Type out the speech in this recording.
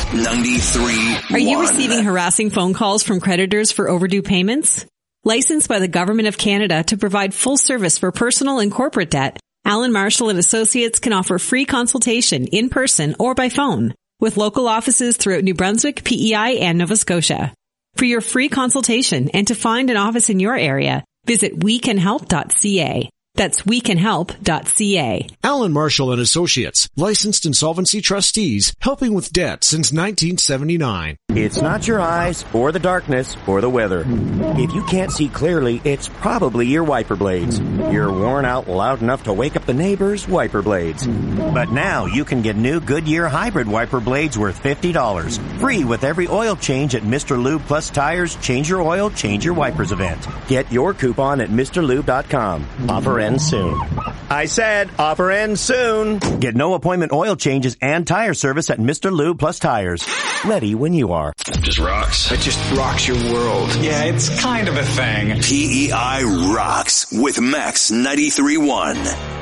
93.1. Are you receiving harassing phone calls from creditors for overdue payments? Licensed by the Government of Canada to provide full service for personal and corporate debt, Allen Marshall and Associates can offer free consultation in person or by phone with local offices throughout New Brunswick, PEI, and Nova Scotia. For your free consultation and to find an office in your area, visit wecanhelp.ca. That's wecanhelp.ca. Allen Marshall and Associates, licensed insolvency trustees, helping with debt since 1979. It's not your eyes, or the darkness, or the weather. If you can't see clearly, it's probably your wiper blades. You're worn out loud enough to wake up the neighbors' wiper blades. But now you can get new Goodyear hybrid wiper blades worth $50. Free with every oil change at Mr. Lube Plus Tires Change Your Oil, Change Your Wipers event. Get your coupon at MrLube.com. Offer ends soon. I said offer ends soon. Get no appointment oil changes and tire service at Mr. Lube Plus Tires. Ready when you are. Just rocks. It just rocks your world. Yeah, it's kind of a thing. PEI rocks with Max 93.1.